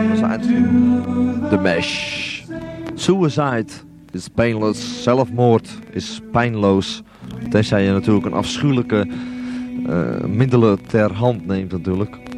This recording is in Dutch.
Dat is uit The Mesh. Suicide is painless. Zelfmoord is pijnloos. Tenzij je natuurlijk een afschuwelijke middelen ter hand neemt natuurlijk.